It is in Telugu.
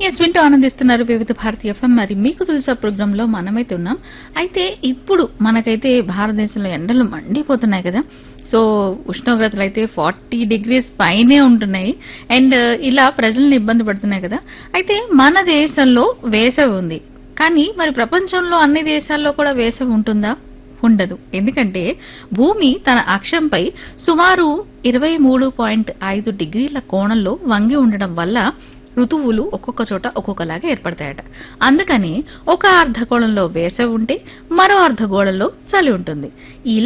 ఎస్ వింటూ ఆనందిస్తున్నారు వివిధ భారతీయ ఎఫ్ఎం. మరి మీకు తెలుసా ప్రోగ్రామ్ లో మనమైతే ఉన్నాం. అయితే ఇప్పుడు మనకైతే భారతదేశంలో ఎండలు మండిపోతున్నాయి కదా. సో ఉష్ణోగ్రతలు అయితే 40 డిగ్రీస్ పైనే ఉంటున్నాయి. అండ్ ఇలా ప్రజల్ని ఇబ్బంది పడుతున్నాయి కదా. అయితే మన దేశంలో వేసవి ఉంది, కానీ మరి ప్రపంచంలో అన్ని దేశాల్లో కూడా వేసవి ఉంటుందా? ఉండదు. ఎందుకంటే భూమి తన అక్షంపై సుమారు 23.5 డిగ్రీల కోణంలో వంగి ఉండడం వల్ల ఋతువులు ఒక్కొక్క చోట ఒక్కొక్కలాగా ఏర్పడతాయట. అందుకని ఒక అర్ధగోళంలో వేసవి ఉంటే మరో అర్ధగోళంలో చలి ఉంటుంది. ఇలా